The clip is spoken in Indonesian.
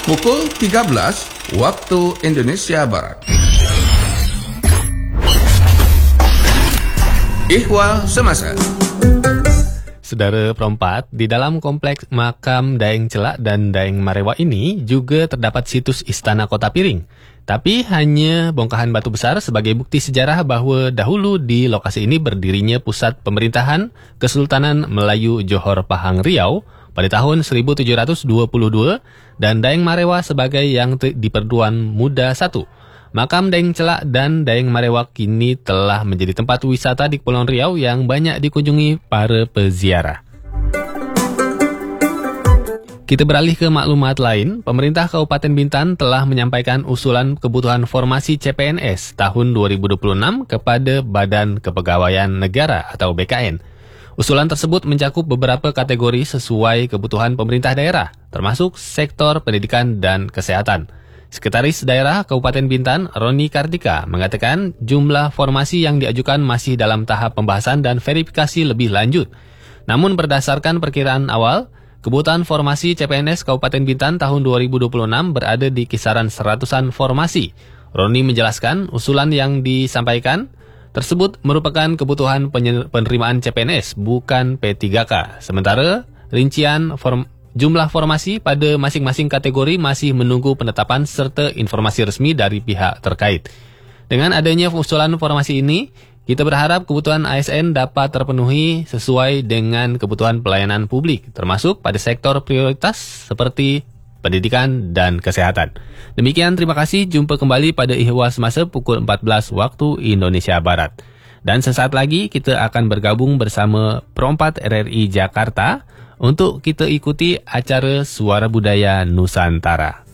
pukul 13 waktu Indonesia Barat. Ihwal Semasa. Saudara perempat, di dalam kompleks makam Daeng Celak dan Daeng Marewa ini juga terdapat situs Istana Kota Piring. Tapi hanya bongkahan batu besar sebagai bukti sejarah bahawa dahulu di lokasi ini berdirinya pusat pemerintahan Kesultanan Melayu Johor Pahang Riau pada tahun 1722 dan Daeng Marewa sebagai yang di-Pertuan Muda 1. Makam Daeng Celak dan Daeng Marewa kini telah menjadi tempat wisata di Kepulauan Riau yang banyak dikunjungi para peziarah. Kita beralih ke maklumat lain. Pemerintah Kabupaten Bintan telah menyampaikan usulan kebutuhan formasi CPNS tahun 2026 kepada Badan Kepegawaian Negara atau BKN. Usulan tersebut mencakup beberapa kategori sesuai kebutuhan pemerintah daerah, termasuk sektor pendidikan dan kesehatan. Sekretaris Daerah Kabupaten Bintan, Roni Kartika, mengatakan jumlah formasi yang diajukan masih dalam tahap pembahasan dan verifikasi lebih lanjut. Namun berdasarkan perkiraan awal, kebutuhan formasi CPNS Kabupaten Bintan tahun 2026 berada di kisaran 100-an formasi. Roni menjelaskan usulan yang disampaikan tersebut merupakan kebutuhan penerimaan CPNS, bukan P3K. Sementara rincian jumlah formasi pada masing-masing kategori masih menunggu penetapan serta informasi resmi dari pihak terkait. Dengan adanya usulan formasi ini, kita berharap kebutuhan ASN dapat terpenuhi sesuai dengan kebutuhan pelayanan publik, termasuk pada sektor prioritas seperti pendidikan dan kesehatan. Demikian, terima kasih. Jumpa kembali pada Ihwal Semasa pukul 14 waktu Indonesia Barat. Dan sesaat lagi kita akan bergabung bersama Perompat RRI Jakarta untuk kita ikuti acara Suara Budaya Nusantara.